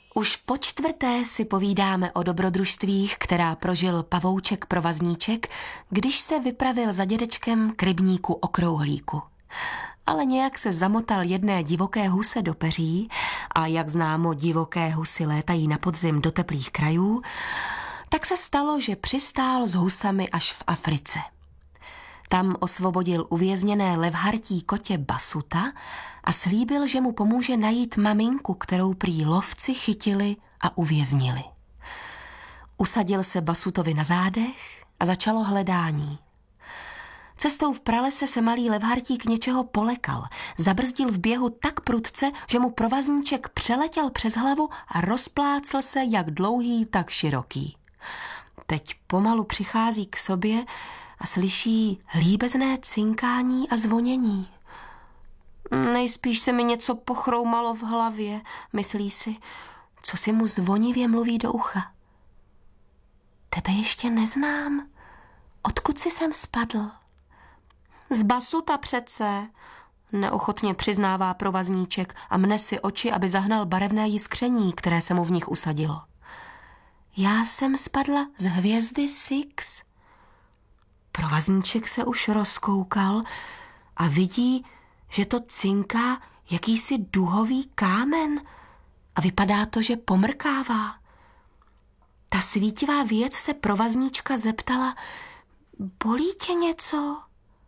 Už po čtvrté si povídáme o dobrodružstvích, která prožil pavouček Provazníček, když se vypravil za dědečkem k rybníku Okrouhlíku. Ale nějak se zamotal jedné divoké huse do peří a jak známo, divoké husy létají na podzim do teplých krajů, tak se stalo, že přistál s husami až v Africe. Tam osvobodil uvězněné levhartí kotě Basuta a slíbil, že mu pomůže najít maminku, kterou prý lovci chytili a uvěznili. Usadil se Basutovi na zádech a začalo hledání. Cestou v pralese se malý levhartík něčeho polekal, zabrzdil v běhu tak prudce, že mu Provazníček přeletěl přes hlavu a rozplácl se jak dlouhý, tak široký. Teď pomalu přichází k sobě a slyší líbezné cinkání a zvonění. Nejspíš se mi něco pochroumalo v hlavě, myslí si, co si mu zvonivě mluví do ucha. Tebe ještě neznám. Odkud jsi sem spadl? Z Basuta přece, neochotně přiznává Provazníček a mne si oči, aby zahnal barevné jiskření, které se mu v nich usadilo. Já jsem spadla z hvězdy Six. Provazníček se už rozkoukal a vidí, že to cinká jakýsi duhový kámen a vypadá to, že pomrkává. Ta svítivá věc se Provazníčka zeptala, bolí tě něco?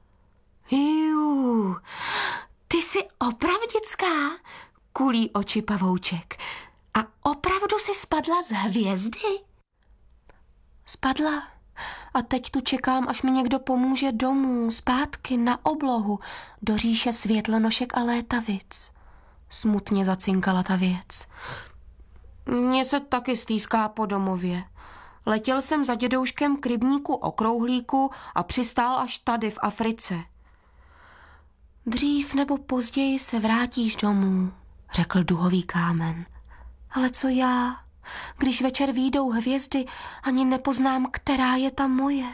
Jú, ty jsi opravdická, kulí oči pavouček. A opravdu jsi spadla z hvězdy? Spadla. A teď tu čekám, až mi někdo pomůže domů, zpátky na oblohu, do říše světlonošek a létavic. Smutně zacinkala ta věc. Mně se taky stýská po domově. Letěl jsem za dědouškem k rybníku Okrouhlíku a přistál až tady v Africe. Dřív nebo později se vrátíš domů, řekl duhový kámen. Ale co já? Když večer výjdou hvězdy, ani nepoznám, která je ta moje.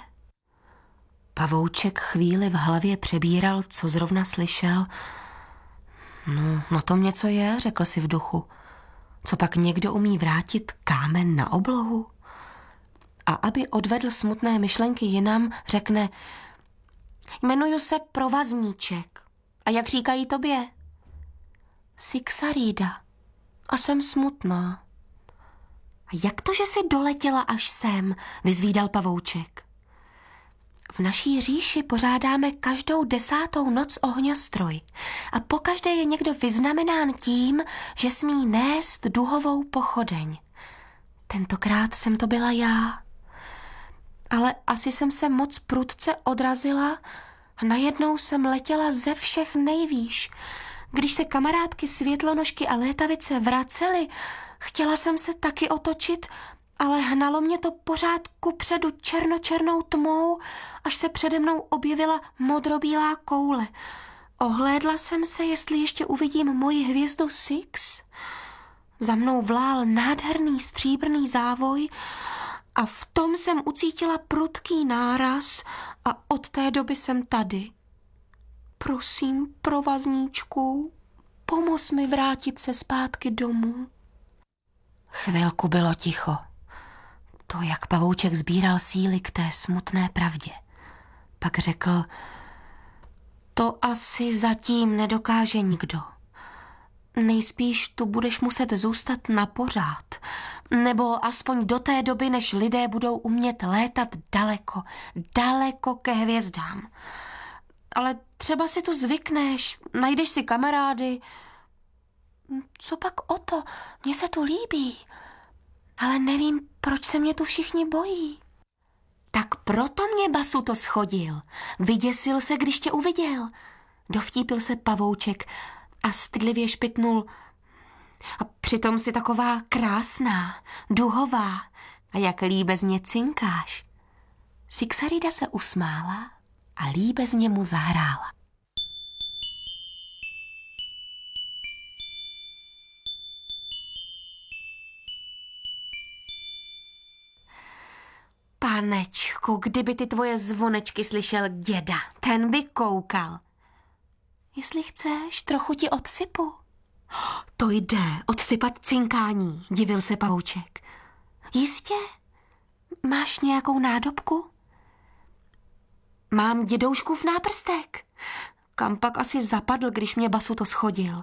Pavouček chvíli v hlavě přebíral, co zrovna slyšel. No, na tom něco je, řekl si v duchu. Co pak někdo umí vrátit kámen na oblohu? A aby odvedl smutné myšlenky jinam, řekne, jmenuju se Provazníček. A jak říkají tobě? Sixarida. A jsem smutná. A jak to, že jsi doletěla až sem, vyzvídal pavouček. V naší říši pořádáme každou 10. noc ohňostroj a pokaždé je někdo vyznamenán tím, že smí nést duhovou pochodeň. Tentokrát jsem to byla já. Ale asi jsem se moc prudce odrazila a najednou jsem letěla ze všech nejvýš. Když se kamarádky světlonožky a létavice vracely, chtěla jsem se taky otočit, ale hnalo mě to pořád kupředu černočernou tmou, až se přede mnou objevila modrobílá koule. Ohlédla jsem se, jestli ještě uvidím moji hvězdu Six. Za mnou vlál nádherný stříbrný závoj a v tom jsem ucítila prudký náraz a od té doby jsem tady. Prosím, Provazníčku, pomoz mi vrátit se zpátky domů. Chvilku bylo ticho. To, jak pavouček sbíral síly k té smutné pravdě. Pak řekl, to asi zatím nedokáže nikdo. Nejspíš tu budeš muset zůstat na pořád, nebo aspoň do té doby, než lidé budou umět létat daleko, daleko ke hvězdám. Ale třeba si tu zvykneš, najdeš si kamarády. Co pak o to? Mně se tu líbí. Ale nevím, proč se mě tu všichni bojí. Tak proto mě Basuto schodil. Vyděsil se, když tě uviděl. Dovtípil se pavouček a stydlivě špitnul. A přitom si taková krásná, duhová. A jak líbezně cinkáš. Sixarida se usmála a líbezně mu zahrála. Panečku, kdyby ty tvoje zvonečky slyšel děda, ten by koukal. Jestli chceš, trochu ti odsypu. To jde, odsypat cinkání, divil se pavouček. Jistě? Máš nějakou nádobku? Mám dědouškův náprstek. Kam pak asi zapadl, když mě Basuto schodil?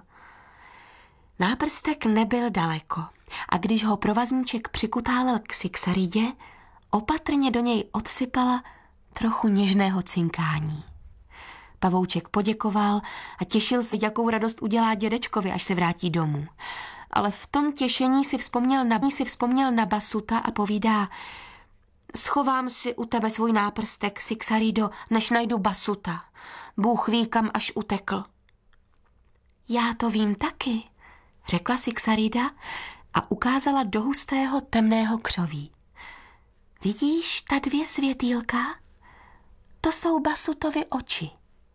Náprstek nebyl daleko a když ho provazníček přikutálel k Sixaridě, opatrně do něj odsypala trochu něžného cinkání. Pavouček poděkoval a těšil se, jakou radost udělá dědečkovi, až se vrátí domů. Ale v tom těšení si vzpomněl na Basuta a povídá: schovám si u tebe svůj náprstek, Sixarido, než najdu Basuta. Bůh ví, kam až utekl. Já to vím taky, řekla Sixarida a ukázala do hustého temného křoví. Vidíš ta 2 světýlka? To jsou Basutovy oči.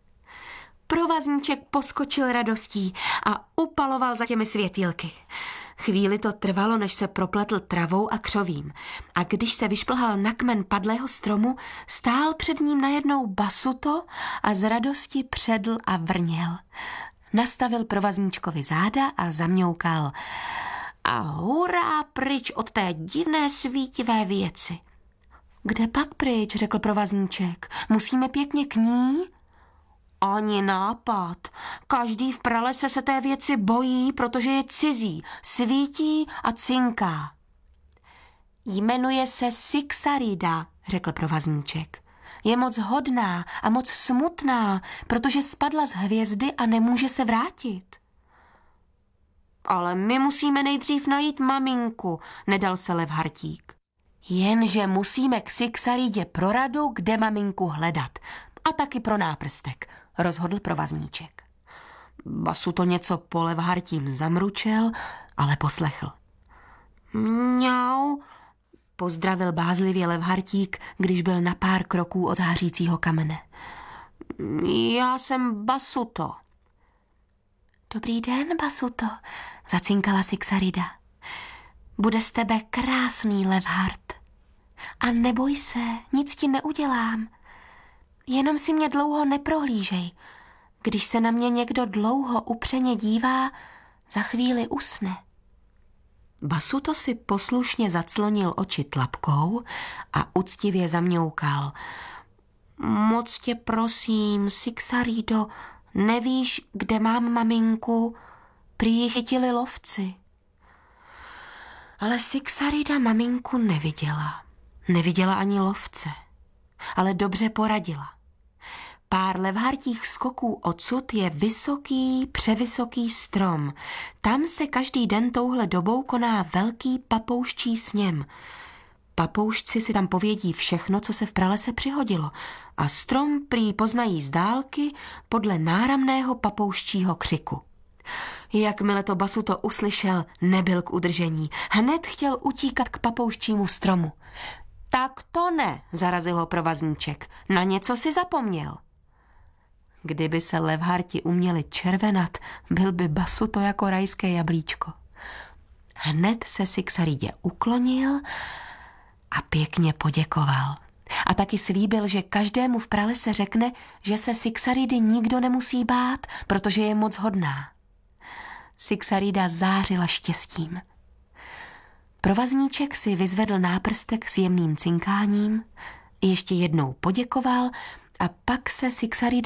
Provazníček poskočil radostí a upaloval za těmi světýlky. Chvíli to trvalo, než se propletl travou a křovím. A když se vyšplhal na kmen padlého stromu, stál před ním najednou Basuto a z radosti předl a vrněl. Nastavil provazníčkovi záda a zamňoukal. A hurá pryč od té divné svítivé věci. Kde pak pryč, řekl provazníček. Musíme pěkně k ní? Ani nápad. Každý v pralese se té věci bojí, protože je cizí, svítí a cinká. Jmenuje se Sixarida, řekl provazníček. Je moc hodná a moc smutná, protože spadla z hvězdy a nemůže se vrátit. Ale my musíme nejdřív najít maminku, nedal se lev Hartík. Jenže musíme k Sixaridě pro radu, kde maminku hledat. A taky pro náprstek, rozhodl provazníček. Basuto něco po levhartím zamručel, ale poslechl. Mňau, pozdravil bázlivě levhartík, když byl na pár kroků od zářícího kamene. Já jsem Basuto. Dobrý den, Basuto, zacinkala Sixarida. Bude z tebe krásný levhart. A neboj se, nic ti neudělám. Jenom si mě dlouho neprohlížej. Když se na mě někdo dlouho upřeně dívá, za chvíli usne. Basuto si poslušně zaclonil oči tlapkou a uctivě zamňoukal. Moc tě prosím, Sixarido, nevíš, kde mám maminku? Prý ji chytili lovci. Ale Sixarida maminku neviděla. Neviděla ani lovce. Ale dobře poradila. Pár levhartích skoků odsud je vysoký, převysoký strom. Tam se každý den touhle dobou koná velký papouščí sněm. Papoušci si tam povědí všechno, co se v pralese přihodilo. A strom prý poznají z dálky podle náramného papouščího křiku. Jakmile to Basuto uslyšel, nebyl k udržení. Hned chtěl utíkat k papouščímu stromu. Tak to ne, zarazil ho provazníček. Na něco si zapomněl. Kdyby se levharti uměli červenat, byl by Basuto jako rajské jablíčko. Hned se Sixaridě uklonil a pěkně poděkoval. A taky slíbil, že každému v pralese řekne, že se Sixaridy nikdo nemusí bát, protože je moc hodná. Sixarida zářila štěstím. Provazníček si vyzvedl náprstek s jemným cinkáním, ještě jednou poděkoval a pak se Sixarida